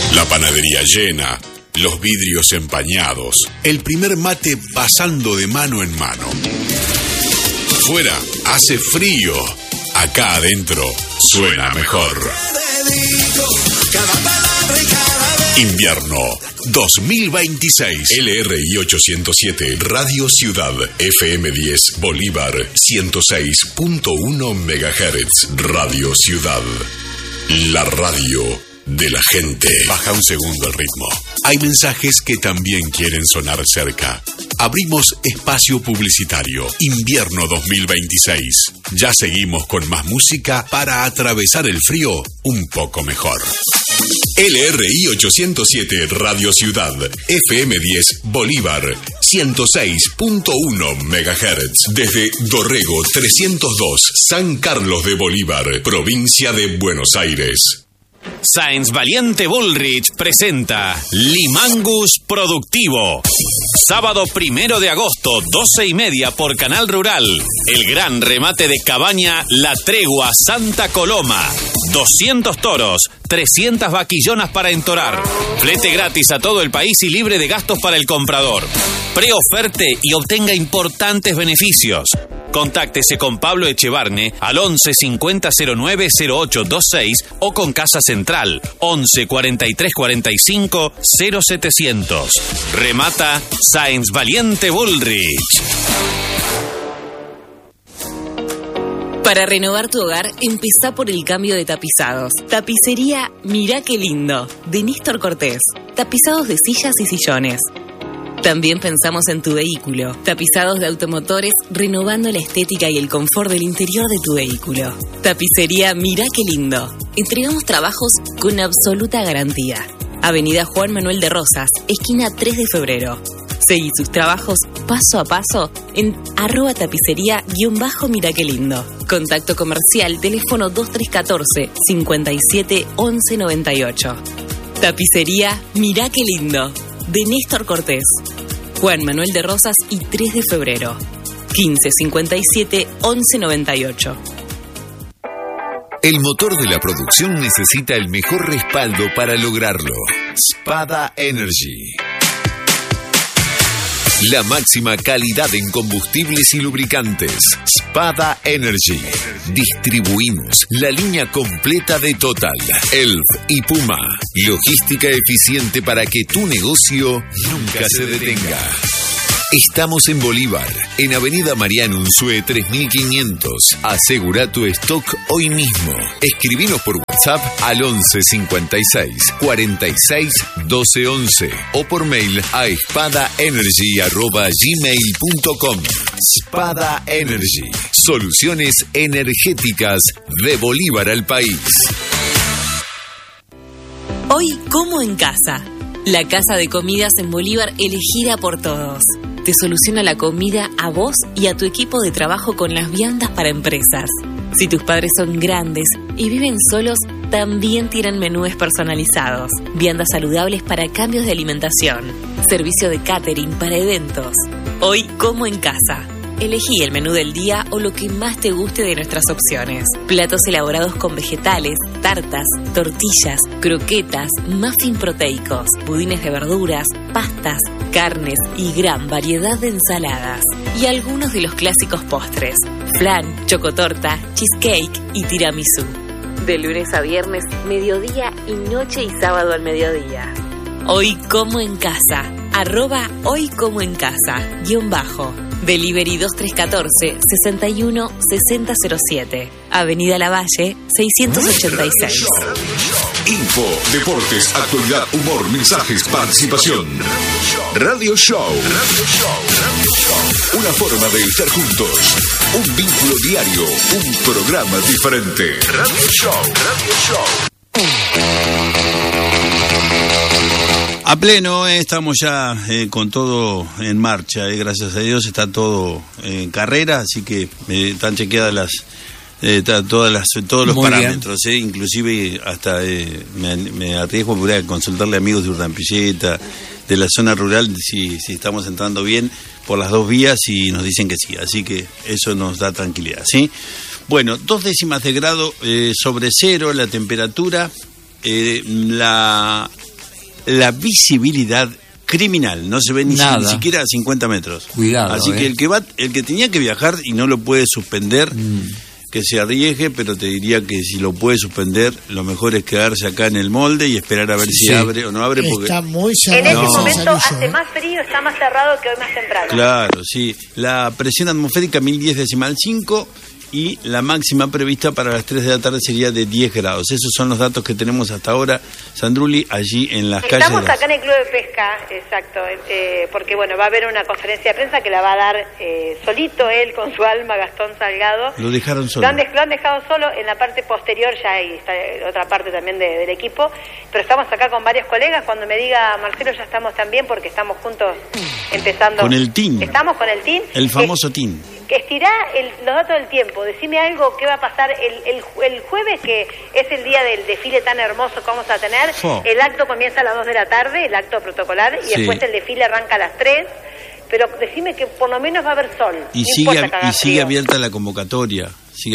La panadería llena, los vidrios empañados, el primer mate pasando de mano en mano. Fuera hace frío, acá adentro suena mejor. Invierno 2026. LRI 807, Radio Ciudad, FM 10, Bolívar, 106.1 MHz. Radio Ciudad, la radio de la gente. Baja un segundo el ritmo. Hay mensajes que también quieren sonar cerca. Abrimos espacio publicitario. Invierno 2026. Ya seguimos con más música para atravesar el frío un poco mejor. LRI 807, Radio Ciudad, FM 10, Bolívar, 106.1 MHz. Desde Dorrego 302, San Carlos de Bolívar, provincia de Buenos Aires. Sáenz Valiente Bullrich presenta Limangus Productivo. Sábado 1 de agosto, 12:30 por Canal Rural. El gran remate de Cabaña La Tregua Santa Coloma. 200 toros, 300 vaquillonas para entorar. Flete gratis a todo el país y libre de gastos para el comprador. Preoferte y obtenga importantes beneficios. Contáctese con Pablo Echevarne al 11 50 09 0826 o con Casa Central 11 43 45 0700. Remata Sáenz Valiente Bullrich. Para renovar tu hogar, empezá por el cambio de tapizados. Tapicería Mirá qué lindo, de Néstor Cortés. Tapizados de sillas y sillones. También pensamos en tu vehículo. Tapizados de automotores, renovando la estética y el confort del interior de tu vehículo. Tapicería Mirá qué lindo. Entregamos trabajos con absoluta garantía. Avenida Juan Manuel de Rosas, esquina 3 de febrero. Seguí sus trabajos paso a paso en @tapicería_Mirá qué lindo. Contacto comercial, teléfono 2314 57 11 98. Tapicería Mirá qué lindo, de Néstor Cortés. Juan Manuel de Rosas y 3 de febrero. 15 57 11 98. El motor de la producción necesita el mejor respaldo para lograrlo. Spada Energy. La máxima calidad en combustibles y lubricantes. Spada Energy. Distribuimos la línea completa de Total, Elf y Puma. Logística eficiente para que tu negocio nunca se detenga. Estamos en Bolívar, en Avenida Mariano Unzué 3500. Asegura tu stock hoy mismo. Escribinos por WhatsApp al 11 56 46 12 11 o por mail a espadaenergy@gmail.com. Spada Energy. Soluciones energéticas de Bolívar al país. Hoy como en casa. La casa de comidas en Bolívar, elegida por todos. Te soluciona la comida a vos y a tu equipo de trabajo con las viandas para empresas. Si tus padres son grandes y viven solos, también tienen menúes personalizados, viandas saludables para cambios de alimentación, servicio de catering para eventos. Hoy como en casa. Elegí el menú del día o lo que más te guste de nuestras opciones. Platos elaborados con vegetales, tartas, tortillas, croquetas, muffin proteicos, budines de verduras, pastas, carnes y gran variedad de ensaladas. Y algunos de los clásicos postres: flan, chocotorta, cheesecake y tiramisú. De lunes a viernes, mediodía y noche y sábado al mediodía. Hoy como en casa. @hoy como en casa _ Delivery 2314 61 6007. Avenida Lavalle 686. Info, deportes, actualidad, humor, mensajes, participación. Radio Show. Una forma de estar juntos. Un vínculo diario. Un programa diferente. Radio Show. A pleno, estamos ya con todo en marcha, gracias a Dios está todo en carrera, así que están chequeadas todos los Muy parámetros, inclusive hasta me arriesgo a consultarle a amigos de Urdampilleta, de la zona rural, si estamos entrando bien por las dos vías y nos dicen que sí, así que eso nos da tranquilidad, ¿sí? Bueno, 2 décimas de grado sobre cero la temperatura, la la visibilidad criminal, no se ve ni siquiera a 50 metros. Cuidado. Así que el que tenía que viajar y no lo puede suspender, que se arriesgue, pero te diría que si lo puede suspender, lo mejor es quedarse acá en el molde y esperar a ver si abre o no abre. Porque está muy cerrado. En este momento hace más frío, está más cerrado que hoy más temprano. Claro, sí. La presión atmosférica 1010,5 y la máxima prevista para las 3 de la tarde sería de 10 grados. Esos son los datos que tenemos hasta ahora, Sandrulli, allí en las calles. Estamos acá en el Club de Pesca, exacto, porque bueno, va a haber una conferencia de prensa que la va a dar solito él con su alma, Gastón Salgado. Lo dejaron solo. Lo han dejado solo, en la parte posterior ya hay está otra parte también del equipo, pero estamos acá con varios colegas. Cuando me diga Marcelo ya estamos también porque estamos juntos empezando. Con el TIN. Estamos con el TIN. El famoso TIN. Estirá los datos del tiempo, decime algo, ¿qué va a pasar el jueves, que es el día del desfile tan hermoso que vamos a tener? El acto comienza a las 2 de la tarde, el acto protocolar, y después el desfile arranca a las 3, pero decime que por lo menos va a haber sol. Y sigue abierta la convocatoria,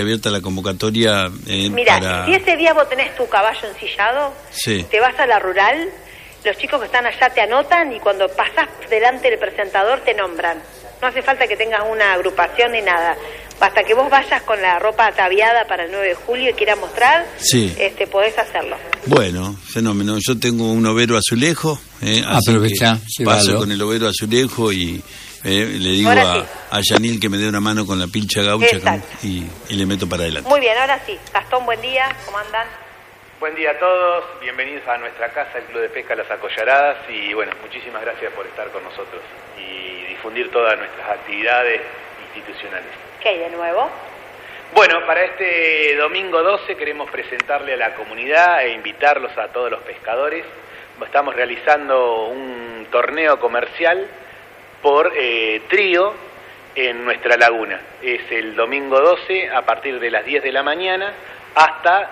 Mira, si ese día vos tenés tu caballo ensillado, te vas a la rural, los chicos que están allá te anotan y cuando pasás delante del presentador te nombran. No hace falta que tengas una agrupación ni nada. Basta que vos vayas con la ropa ataviada para el 9 de julio y quieras mostrar, podés hacerlo. Bueno, fenómeno. Yo tengo un overo azulejo. Aprovecha, paso con el overo azulejo y le digo a Yanil que me dé una mano con la pilcha gaucha y le meto para adelante. Muy bien, ahora sí. Gastón, buen día. ¿Cómo andan? Buen día a todos. Bienvenidos a nuestra casa, el Club de Pesca Las Acollaradas. Y bueno, muchísimas gracias por estar con nosotros y difundir todas nuestras actividades institucionales. ¿Qué hay de nuevo? Bueno, para este domingo 12 queremos presentarle a la comunidad e invitarlos a todos los pescadores. Estamos realizando un torneo comercial por trío en nuestra laguna. Es el domingo 12 a partir de las 10 de la mañana hasta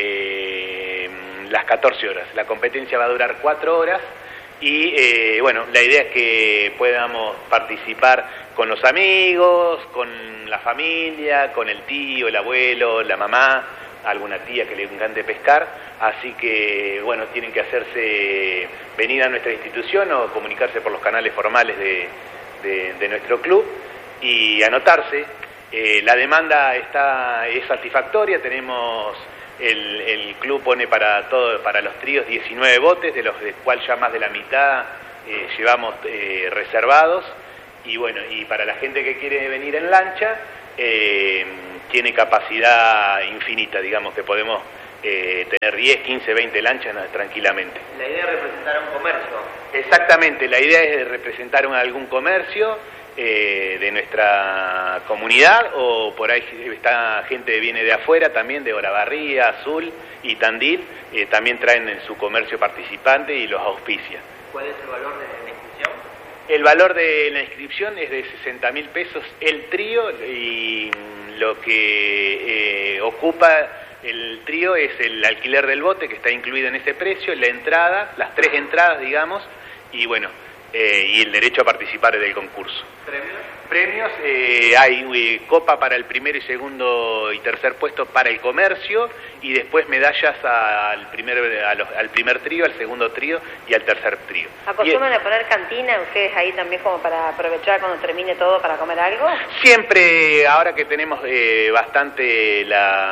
las 14 horas. La competencia va a durar 4 horas. Y bueno, la idea es que podamos participar con los amigos, con la familia, con el tío, el abuelo, la mamá, alguna tía que le encante pescar. Así que bueno, tienen que hacerse venir a nuestra institución o comunicarse por los canales formales de nuestro club y anotarse. La demanda es satisfactoria. Tenemos el club pone para los tríos 19 botes, de los cuales ya más de la mitad llevamos reservados. Y bueno, y para la gente que quiere venir en lancha, tiene capacidad infinita, digamos que podemos tener 10, 15, 20 lanchas tranquilamente. La idea es representar a un comercio. Exactamente, la idea es representar a algún comercio de nuestra comunidad, o por ahí está gente que viene de afuera también, de Olavarría, Azul y Tandil, también traen en su comercio participante y los auspicia. ¿Cuál es el valor de la inscripción? El valor de la inscripción es de 60.000 pesos el trío, y lo que ocupa el trío es el alquiler del bote, que está incluido en ese precio, la entrada, las 3 entradas, digamos, y bueno, y el derecho a participar del concurso. Premios, hay copa para el primero y segundo y tercer puesto para el comercio, y después medallas al primer trío, al segundo trío y al tercer trío. ¿Acostumbran a poner cantina ustedes ahí también como para aprovechar cuando termine todo para comer algo? Siempre, ahora que tenemos bastante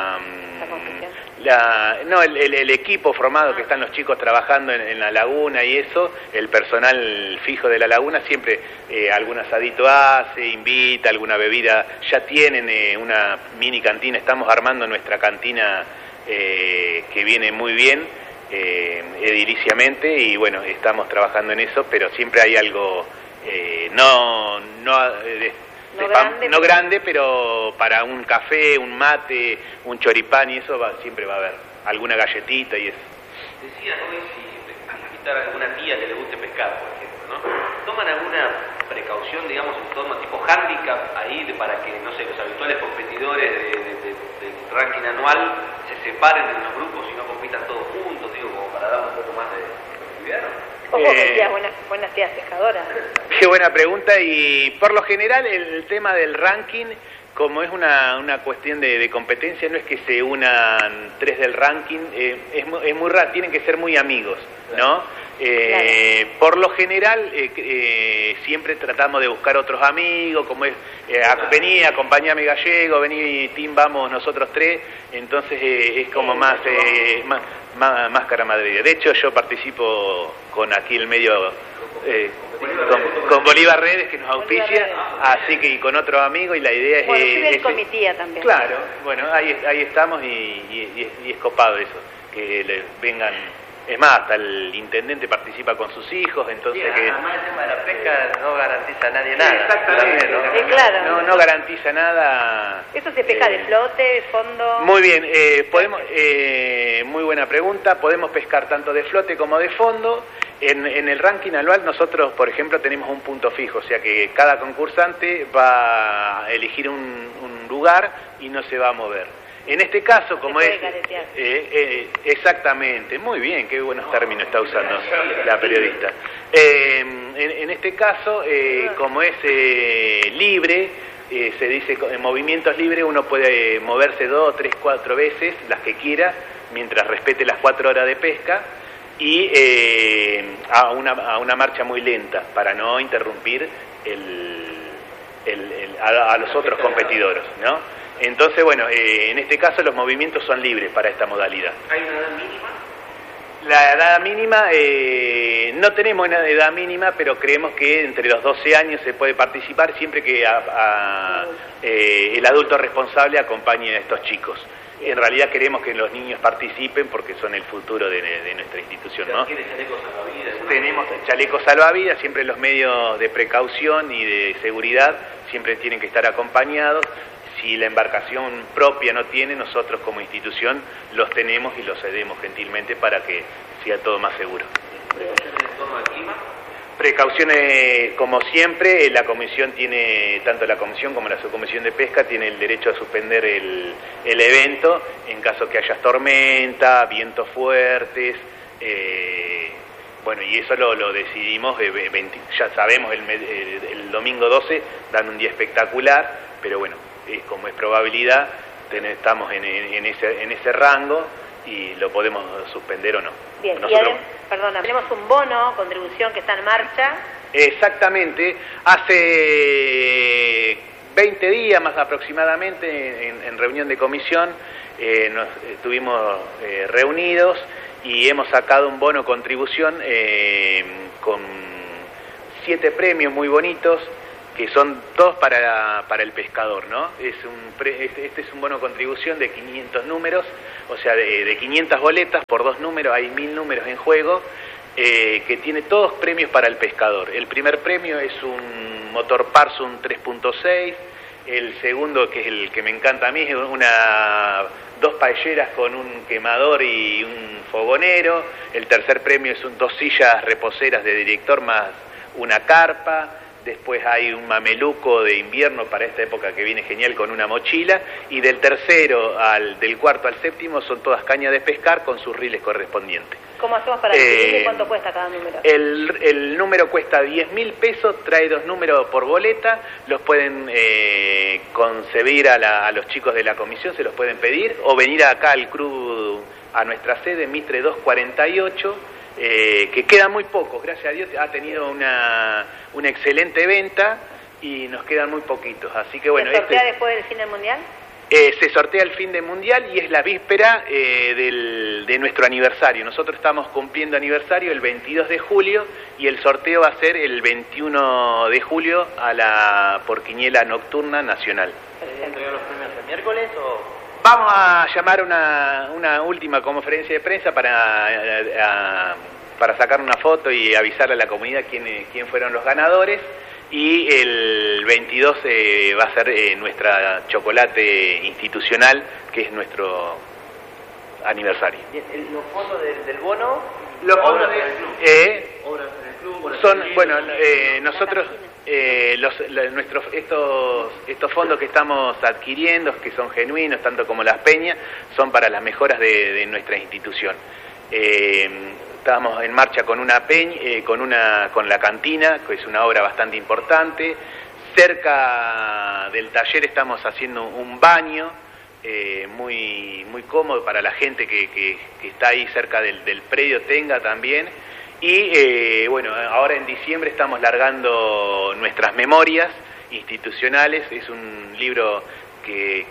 el equipo formado, que están los chicos trabajando en la laguna y eso, el personal fijo de la laguna siempre algún asadito hace, invita, alguna bebida, ya tienen una mini cantina, estamos armando nuestra cantina que viene muy bien ediliciamente, y bueno, estamos trabajando en eso, pero siempre hay algo no grande, pero para un café, un mate, un choripán y eso siempre va a haber alguna galletita y eso. Decían hoy si invitar a alguna tía que le guste pescar, por ejemplo, ¿no? ¿Toman alguna precaución, digamos, en torno a tipo handicap ahí para que, no sé, los habituales competidores del ranking anual se separen en los grupos y no compitan todos juntos, digo, como para dar un poco más de actividad, ¿no? Ojo que tías, buenas tías pescadoras. Qué buena pregunta, y por lo general el tema del ranking, como es una cuestión de competencia, no es que se unan 3 del ranking, es muy raro, tienen que ser muy amigos, ¿no? Claro. Por lo general, siempre tratamos de buscar otros amigos, como es, vení, acompañame Gallego, vení, Tim, vamos nosotros tres, entonces es como más caramadría. De hecho, yo participo con aquí el medio, con Bolívar Redes, que nos auspicia, así que y con otros amigos, y la idea es... el comitía también. Claro, bueno, ahí estamos y es copado eso, que vengan... Es más, hasta el intendente participa con sus hijos, entonces... Sí, además el tema de la pesca no garantiza a nadie nada. Exactamente, ¿no? Claro. No garantiza nada. ¿Eso se pesca de flote, de fondo? Muy bien, podemos, muy buena pregunta. Podemos pescar tanto de flote como de fondo. En el ranking anual nosotros, por ejemplo, tenemos un punto fijo, o sea que cada concursante va a elegir un lugar y no se va a mover. En este caso, como es... exactamente, muy bien, qué buenos términos está usando la periodista. En este caso, como es libre, se dice en movimientos libres, uno puede moverse 2, 3, 4 veces, las que quiera, mientras respete las 4 horas de pesca, y a una marcha muy lenta, para no interrumpir a los otros competidores, ¿no? Entonces, bueno, en este caso los movimientos son libres para esta modalidad. ¿Hay una edad mínima? La edad mínima, no tenemos una edad mínima, pero creemos que entre los 12 años se puede participar siempre que el adulto responsable acompañe a estos chicos. En realidad queremos que los niños participen porque son el futuro de nuestra institución, ¿no? ¿Tiene chalecos salvavidas? Tenemos chalecos salvavidas, siempre los medios de precaución y de seguridad siempre tienen que estar acompañados. Si la embarcación propia no tiene, nosotros como institución los tenemos y los cedemos gentilmente para que sea todo más seguro. ¿Precauciones en torno al clima? Precauciones, como siempre, la comisión tiene, tanto la comisión como la subcomisión de pesca, tiene el derecho a suspender el evento en caso que haya tormenta, vientos fuertes, bueno, y eso lo decidimos, ya sabemos, el domingo 12 dan un día espectacular, pero bueno, como es probabilidad, estamos en ese rango y lo podemos suspender o no. Bien, nosotros... tenemos un bono, contribución que está en marcha. Exactamente, hace 20 días más aproximadamente, en reunión de comisión, estuvimos reunidos y hemos sacado un bono contribución con 7 premios muy bonitos, que son todos para el pescador, ¿no? Este es un bono contribución de 500 números, o sea, de 500 boletas por 2 números, hay 1000 números en juego, que tiene todos premios para el pescador. El primer premio es un motor Parsum 3.6, el segundo, que es el que me encanta a mí, es 2 paelleras con un quemador y un fogonero. El tercer premio es 2 sillas reposeras de director más una carpa. Después hay un mameluco de invierno para esta época que viene genial con una mochila, y del cuarto al séptimo son todas cañas de pescar con sus riles correspondientes. ¿Cómo hacemos para adquirirle? ¿Cuánto cuesta cada número? El número cuesta 10.000 pesos, trae 2 números por boleta, los pueden concebir a los chicos de la comisión, se los pueden pedir, o venir acá al club, a nuestra sede, Mitre 248, que quedan muy pocos, gracias a Dios ha tenido una excelente venta y nos quedan muy poquitos, así que bueno. ¿Se sortea después del fin del Mundial? Se sortea el fin del Mundial y es la víspera de nuestro aniversario. Nosotros estamos cumpliendo aniversario el 22 de julio y el sorteo va a ser el 21 de julio por quiniela nocturna nacional. ¿Entregan los premios el miércoles o...? Vamos a llamar una última conferencia de prensa para sacar una foto y avisarle a la comunidad quién fueron los ganadores, y el 22 va a ser nuestra chocolate institucional, que es nuestro aniversario. ¿Los fondos del bono? Los fondos obras en el club, son, bueno, nosotros... estos fondos que estamos adquiriendo, que son genuinos, tanto como las peñas, son para las mejoras de nuestra institución. Estamos en marcha con una peña, con la cantina, que es una obra bastante importante. Cerca del taller estamos haciendo un baño muy cómodo para la gente que está ahí cerca del predio, tenga también. Y bueno, ahora en diciembre estamos largando nuestras memorias institucionales. Es un libro que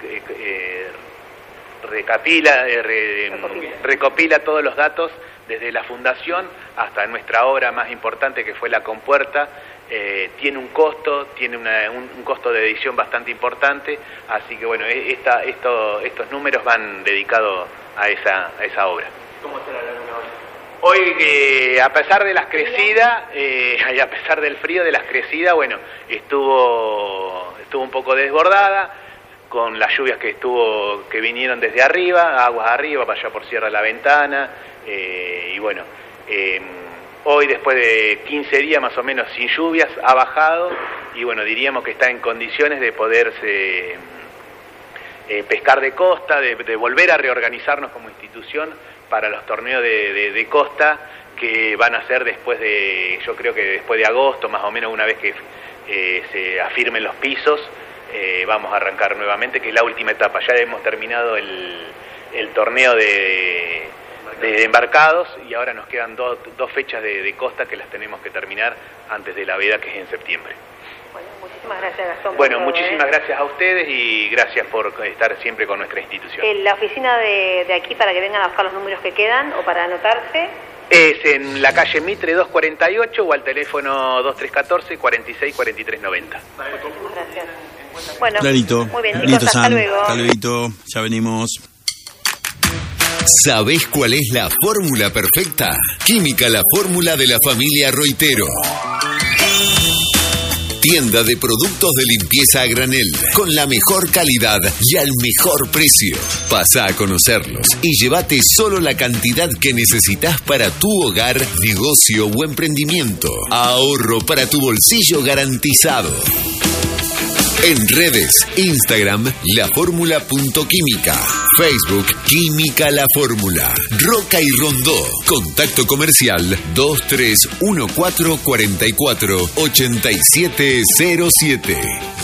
recopila todos los datos desde la fundación hasta nuestra obra más importante, que fue La Compuerta. Tiene un costo, un costo de edición bastante importante, así que bueno, estos números van dedicados a esa obra. ¿Cómo está la luna hoy? Hoy, a pesar de las crecidas, y a pesar del frío de las crecidas, bueno, estuvo un poco desbordada, con las lluvias que vinieron desde arriba, aguas arriba, para allá por Sierra La Ventana, y bueno, hoy después de 15 días más o menos sin lluvias ha bajado, y bueno, diríamos que está en condiciones de poderse pescar de costa, de volver a reorganizarnos como institución para los torneos de costa, que van a ser yo creo que después de agosto, más o menos, una vez que se afirmen los pisos, vamos a arrancar nuevamente, que es la última etapa. Ya hemos terminado el torneo de embarcados, y ahora nos quedan dos fechas de costa que las tenemos que terminar antes de la veda, que es en septiembre. Bueno, muchísimas gracias, Gastón. Bueno, muchísimas gracias a ustedes y gracias por estar siempre con nuestra institución. La oficina de aquí, para que vengan a buscar los números que quedan o para anotarse, es en la calle Mitre 248 o al teléfono 2314 46 43 90. Gracias. Bueno, clarito. Muy bien, chicos, Listo, hasta San. luego. Hasta luego, ya venimos. ¿Sabés cuál es la fórmula perfecta? Química La Fórmula de la familia Roitero. Tienda de productos de limpieza a granel, con la mejor calidad y al mejor precio. Pasa a conocerlos y llévate solo la cantidad que necesitas para tu hogar, negocio o emprendimiento. Ahorro para tu bolsillo garantizado. En redes, Instagram, laformula.química, Facebook, Química La Fórmula, Roca y Rondó. Contacto comercial 231444 8707.